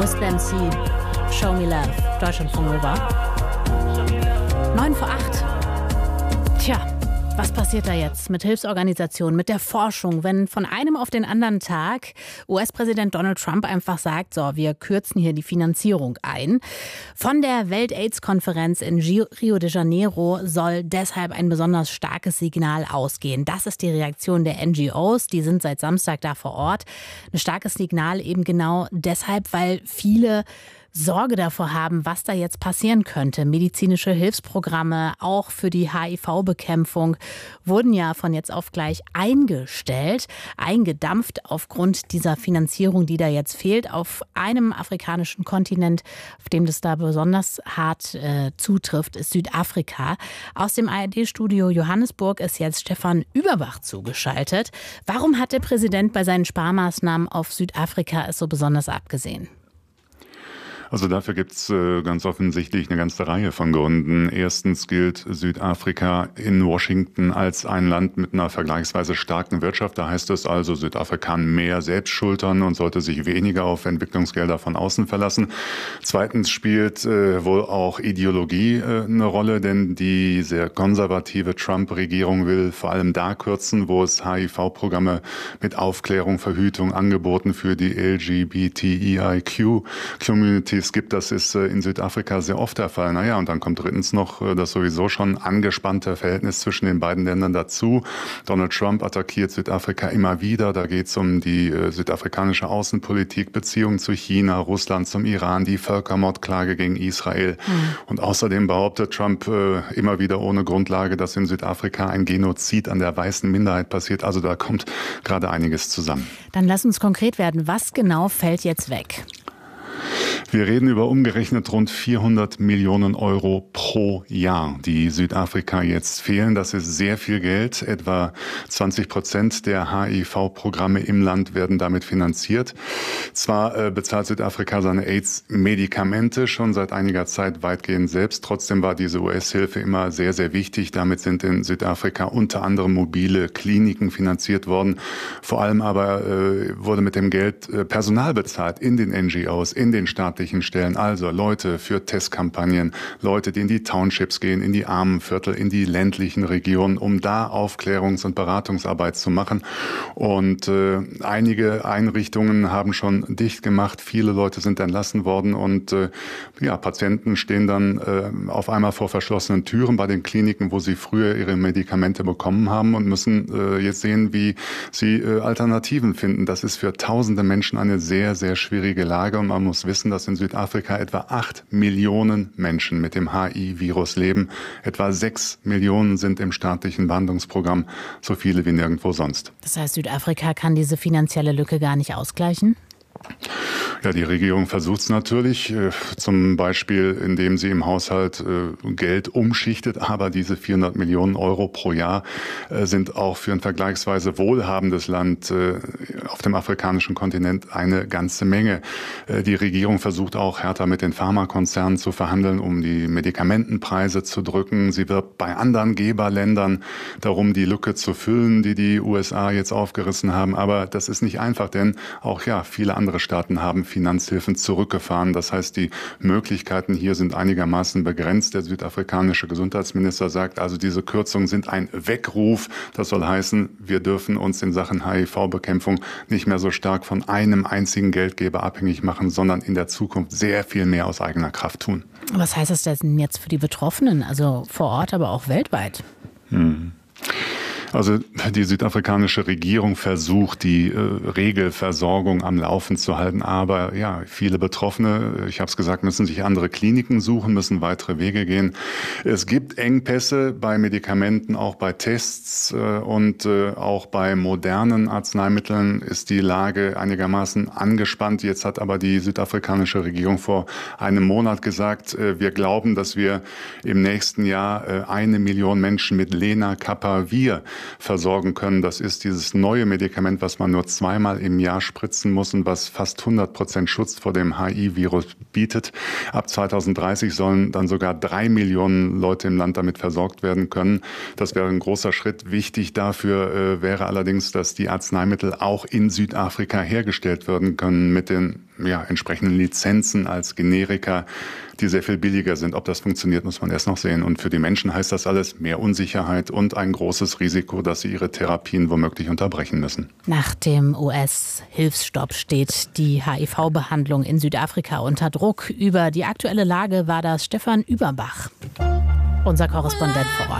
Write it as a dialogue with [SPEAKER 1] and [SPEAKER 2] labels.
[SPEAKER 1] Whistle MC, Show Me Love, Deutschlandfunk Nova. 7:09. Tja, was passiert da jetzt mit Hilfsorganisationen, mit der Forschung, wenn von einem auf den anderen Tag US-Präsident Donald Trump einfach sagt, so, wir kürzen hier die Finanzierung ein. Von der Welt-AIDS-Konferenz in Rio de Janeiro soll deshalb ein besonders starkes Signal ausgehen. Das ist die Reaktion der NGOs, die sind seit Samstag da vor Ort. Ein starkes Signal eben genau deshalb, weil viele Sorge davor haben, was da jetzt passieren könnte. Medizinische Hilfsprogramme, auch für die HIV-Bekämpfung, wurden ja von jetzt auf gleich eingestellt, eingedampft aufgrund dieser Finanzierung, die da jetzt fehlt, auf einem afrikanischen Kontinent, auf dem das da besonders hart zutrifft, ist Südafrika. Aus dem ARD-Studio Johannesburg ist jetzt Stefan Überbach zugeschaltet. Warum hat der Präsident bei seinen Sparmaßnahmen auf Südafrika es so besonders abgesehen?
[SPEAKER 2] Also dafür gibt's ganz offensichtlich eine ganze Reihe von Gründen. Erstens gilt Südafrika in Washington als ein Land mit einer vergleichsweise starken Wirtschaft. Da heißt es also, Südafrika kann mehr selbst schultern und sollte sich weniger auf Entwicklungsgelder von außen verlassen. Zweitens spielt wohl auch Ideologie eine Rolle, denn die sehr konservative Trump-Regierung will vor allem da kürzen, wo es HIV-Programme mit Aufklärung, Verhütung, Angeboten für die LGBTIQ-Community gibt. Das ist in Südafrika sehr oft der Fall. Naja, und dann kommt drittens noch das sowieso schon angespannte Verhältnis zwischen den beiden Ländern dazu. Donald Trump attackiert Südafrika immer wieder. Da geht es um die südafrikanische Außenpolitik, Beziehungen zu China, Russland, zum Iran, die Völkermordklage gegen Israel. Und außerdem behauptet Trump immer wieder ohne Grundlage, dass in Südafrika ein Genozid an der weißen Minderheit passiert. Also da kommt gerade einiges zusammen.
[SPEAKER 1] Dann lass uns konkret werden. Was genau fällt jetzt weg?
[SPEAKER 2] Wir reden über umgerechnet rund 400 Millionen Euro pro Jahr, die Südafrika jetzt fehlen. Das ist sehr viel Geld. Etwa 20% der HIV-Programme im Land werden damit finanziert. Zwar bezahlt Südafrika seine AIDS-Medikamente schon seit einiger Zeit weitgehend selbst. Trotzdem war diese US-Hilfe immer sehr, sehr wichtig. Damit sind in Südafrika unter anderem mobile Kliniken finanziert worden. Vor allem aber wurde mit dem Geld Personal bezahlt in den NGOs, in den staatlichen Stellen, also Leute für Testkampagnen, Leute, die in die Townships gehen, in die Armenviertel, in die ländlichen Regionen, um da Aufklärungs- und Beratungsarbeit zu machen. Und einige Einrichtungen haben schon dicht gemacht, viele Leute sind entlassen worden und Patienten stehen dann auf einmal vor verschlossenen Türen bei den Kliniken, wo sie früher ihre Medikamente bekommen haben und müssen jetzt sehen, wie sie Alternativen finden. Das ist für tausende Menschen eine sehr, sehr schwierige Lage und man muss wissen, dass in Südafrika etwa 8 Millionen Menschen mit dem HIV-Virus leben. Etwa 6 Millionen sind im staatlichen Behandlungsprogramm, so viele wie nirgendwo sonst.
[SPEAKER 1] Das heißt, Südafrika kann diese finanzielle Lücke gar nicht ausgleichen?
[SPEAKER 2] Ja, die Regierung versucht es natürlich, zum Beispiel, indem sie im Haushalt Geld umschichtet. Aber diese 400 Millionen Euro pro Jahr sind auch für ein vergleichsweise wohlhabendes Land auf dem afrikanischen Kontinent eine ganze Menge. Die Regierung versucht auch härter mit den Pharmakonzernen zu verhandeln, um die Medikamentenpreise zu drücken. Sie wirbt bei anderen Geberländern darum, die Lücke zu füllen, die die USA jetzt aufgerissen haben. Aber das ist nicht einfach, denn auch viele andere Staaten haben Finanzhilfen zurückgefahren. Das heißt, die Möglichkeiten hier sind einigermaßen begrenzt. Der südafrikanische Gesundheitsminister sagt, also diese Kürzungen sind ein Weckruf. Das soll heißen, wir dürfen uns in Sachen HIV-Bekämpfung nicht mehr so stark von einem einzigen Geldgeber abhängig machen, sondern in der Zukunft sehr viel mehr aus eigener Kraft tun.
[SPEAKER 1] Was heißt das denn jetzt für die Betroffenen, also vor Ort, aber auch weltweit?
[SPEAKER 2] Also die südafrikanische Regierung versucht, die Regelversorgung am Laufen zu halten. Aber viele Betroffene, ich habe es gesagt, müssen sich andere Kliniken suchen, müssen weitere Wege gehen. Es gibt Engpässe bei Medikamenten, auch bei Tests und auch bei modernen Arzneimitteln ist die Lage einigermaßen angespannt. Jetzt hat aber die südafrikanische Regierung vor einem Monat gesagt, wir glauben, dass wir im nächsten Jahr 1 Million Menschen mit Lenacapavir versorgen können. Das ist dieses neue Medikament, was man nur 2-mal im Jahr spritzen muss und was fast 100% Schutz vor dem HIV-Virus bietet. Ab 2030 sollen dann sogar 3 Millionen Leute im Land damit versorgt werden können. Das wäre ein großer Schritt. Wichtig dafür wäre allerdings, dass die Arzneimittel auch in Südafrika hergestellt werden können mit den entsprechenden Lizenzen als Generika, die sehr viel billiger sind. Ob das funktioniert, muss man erst noch sehen. Und für die Menschen heißt das alles mehr Unsicherheit und ein großes Risiko, dass sie ihre Therapien womöglich unterbrechen müssen.
[SPEAKER 1] Nach dem US-Hilfsstopp steht die HIV-Behandlung in Südafrika unter Druck. Über die aktuelle Lage war das Stefan Überbach, unser Korrespondent vor Ort.